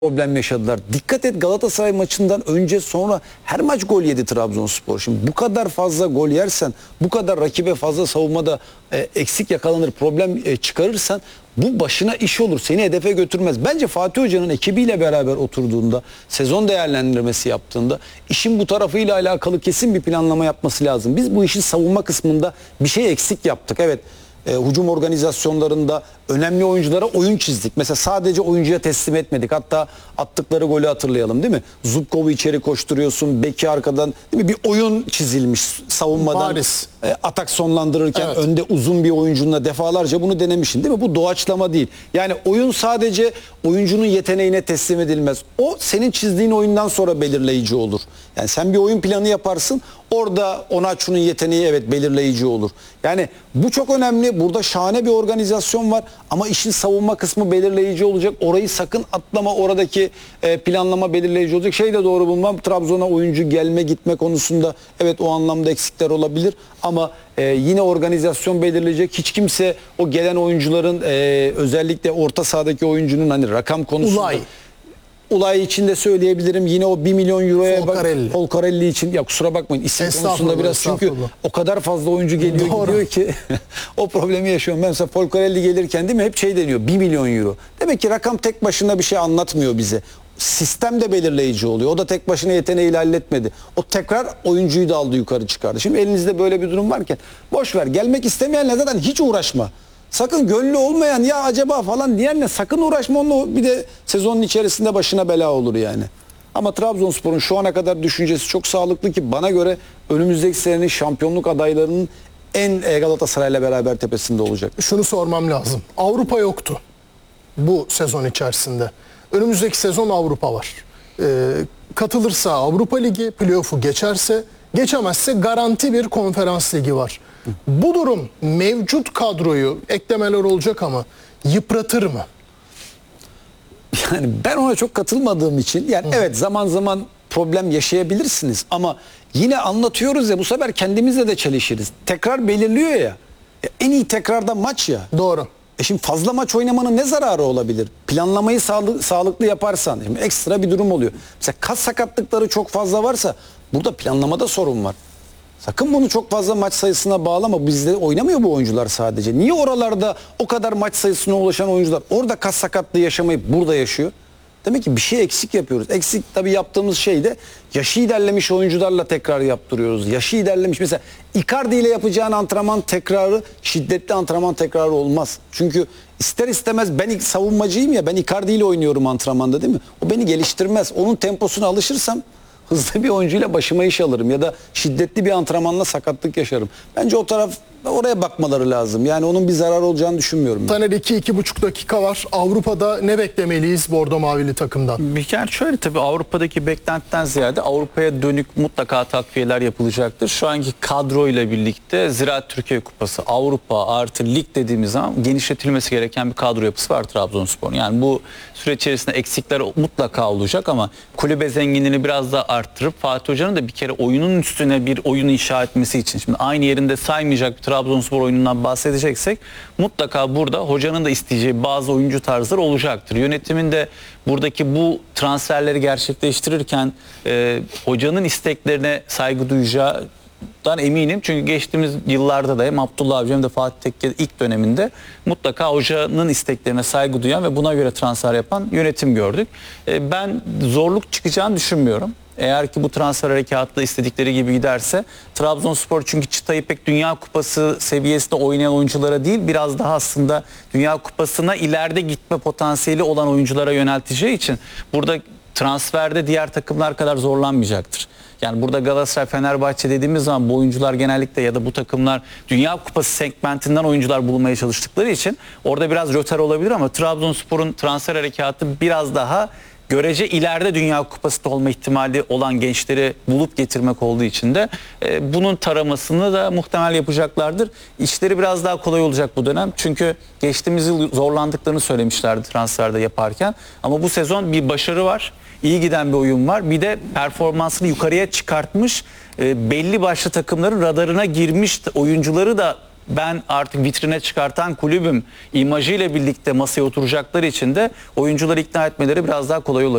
problem yaşadılar. Dikkat et, Galatasaray maçından önce sonra her maç gol yedi Trabzonspor. Şimdi bu kadar fazla gol yersen, bu kadar rakibe fazla savunmada eksik yakalanır, problem çıkarırsan bu başına iş olur. Seni hedefe götürmez. Bence Fatih Hoca'nın ekibiyle beraber oturduğunda, sezon değerlendirmesi yaptığında işin bu tarafıyla alakalı kesin bir planlama yapması lazım. Biz bu işin savunma kısmında bir şey eksik yaptık. Evet. Hücum organizasyonlarında önemli oyunculara oyun çizdik. Mesela sadece oyuncuya teslim etmedik. Hatta attıkları golü hatırlayalım, değil mi? Zubkov'u içeri koşturuyorsun. Beki arkadan, değil mi? Bir oyun çizilmiş savunmadan. Atak sonlandırırken evet, önde uzun bir oyuncunla defalarca bunu denemişsin, değil mi? Bu doğaçlama değil. Yani oyun sadece oyuncunun yeteneğine teslim edilmez. O senin çizdiğin oyundan sonra belirleyici olur. Yani sen bir oyun planı yaparsın. Orada Onaçu'nun yeteneği evet belirleyici olur. Yani bu çok önemli. Burada şahane bir organizasyon var. Ama işin savunma kısmı belirleyici olacak. Orayı sakın atlama. Oradaki planlama belirleyici olacak. Şey de doğru bulmam. Trabzon'a oyuncu gelme gitme konusunda evet o anlamda eksikler olabilir. Ama yine organizasyon belirleyecek. Hiç kimse o gelen oyuncuların özellikle orta sahadaki oyuncunun hani rakam konusunda... Ulay için de söyleyebilirim. Yine o 1 milyon euroya Folcarelli için, ya kusura bakmayın isim konusunda biraz, çünkü o kadar fazla oyuncu geliyor gidiyor ki o problemi yaşıyorum. Ben mesela Folcarelli gelirken, değil mi, hep şey deniyor, 1 milyon euro. Demek ki rakam tek başına bir şey anlatmıyor bize. Sistem de belirleyici oluyor. O da tek başına yeteneğiyle halletmedi. O tekrar oyuncuyu da aldı, yukarı çıkardı. Şimdi elinizde böyle bir durum varken boş ver. Gelmek istemeyenle zaten hiç uğraşma. Sakın gönlü olmayan ya acaba falan diyenle sakın uğraşma, onunla bir de sezonun içerisinde başına bela olur yani. Ama Trabzonspor'un şu ana kadar düşüncesi çok sağlıklı ki bana göre önümüzdeki senenin şampiyonluk adaylarının en Galatasaray'la beraber tepesinde olacak. Şunu sormam lazım. Avrupa yoktu bu sezon içerisinde. Önümüzdeki sezon Avrupa var. Katılırsa Avrupa Ligi, playoff'u geçerse, geçemezse garanti bir konferans ligi var. Bu durum mevcut kadroyu, eklemeler olacak ama yıpratır mı? Yani ben ona çok katılmadığım için, yani evet zaman zaman problem yaşayabilirsiniz ama yine anlatıyoruz ya, bu sefer kendimizle de çelişiriz. Tekrar belirliyor ya. En iyi tekrarda maç ya. Doğru. Şimdi fazla maç oynamanın ne zararı olabilir? Planlamayı sağlıklı yaparsan. Şimdi ekstra bir durum oluyor. Mesela kas sakatlıkları çok fazla varsa burada planlamada sorun var. Sakın bunu çok fazla maç sayısına bağlama. Bizde oynamıyor bu oyuncular sadece. Niye oralarda o kadar maç sayısına ulaşan oyuncular orada kas sakatlığı yaşamayıp burada yaşıyor? Demek ki bir şey eksik yapıyoruz. Eksik tabii yaptığımız şey de yaşı ilerlemiş oyuncularla tekrar yaptırıyoruz. Yaşı ilerlemiş, mesela Icardi ile yapacağın antrenman tekrarı şiddetli antrenman tekrarı olmaz. Çünkü ister istemez ben savunmacıyım ya, ben Icardi ile oynuyorum antrenmanda, değil mi? O beni geliştirmez. Onun temposuna alışırsam hızlı bir oyuncuyla başıma iş alırım ya da şiddetli bir antrenmanla sakatlık yaşarım. Bence o taraf, oraya bakmaları lazım. Yani onun bir zarar olacağını düşünmüyorum. Taner, 2-2,5 dakika var. Avrupa'da ne beklemeliyiz Bordo Mavili takımdan? Bir kere şöyle, tabii Avrupa'daki beklentiden ziyade Avrupa'ya dönük mutlaka takviyeler yapılacaktır. Şu anki kadroyla birlikte Ziraat Türkiye Kupası, Avrupa artı lig dediğimiz zaman genişletilmesi gereken bir kadro yapısı var Trabzonspor'un. Yani bu süre içerisinde eksikler mutlaka olacak ama kulübe zenginliğini biraz da arttırıp Fatih Hoca'nın da bir kere oyunun üstüne bir oyun inşa etmesi için, şimdi aynı yerinde saymayacak bir Trabzonspor oyunundan bahsedeceksek mutlaka burada hocanın da isteyeceği bazı oyuncu tarzları olacaktır. Yönetimin de buradaki bu transferleri gerçekleştirirken hocanın isteklerine saygı duyacağından eminim. Çünkü geçtiğimiz yıllarda da hem Abdullah Avcı hem de Fatih Tekke ilk döneminde mutlaka hocanın isteklerine saygı duyan ve buna göre transfer yapan yönetim gördük. Ben zorluk çıkacağını düşünmüyorum. Eğer ki bu transfer harekatı istedikleri gibi giderse, Trabzonspor çünkü çıtayı pek Dünya Kupası seviyesinde oynayan oyunculara değil, biraz daha aslında Dünya Kupası'na ileride gitme potansiyeli olan oyunculara yönelteceği için burada transferde diğer takımlar kadar zorlanmayacaktır. Yani burada Galatasaray, Fenerbahçe dediğimiz zaman bu oyuncular genellikle ya da bu takımlar Dünya Kupası segmentinden oyuncular bulmaya çalıştıkları için orada biraz rötar olabilir ama Trabzonspor'un transfer harekatı biraz daha görece ileride Dünya Kupası'da olma ihtimali olan gençleri bulup getirmek olduğu için de bunun taramasını da muhtemel yapacaklardır. İşleri biraz daha kolay olacak bu dönem. Çünkü geçtiğimiz yıl zorlandıklarını söylemişlerdi transferde yaparken. Ama bu sezon bir başarı var. İyi giden bir oyun var. Bir de performansını yukarıya çıkartmış, belli başlı takımların radarına girmiş oyuncuları da ben artık vitrine çıkartan kulübüm imajıyla birlikte masaya oturacakları için de oyuncuları ikna etmeleri biraz daha kolay olabilir.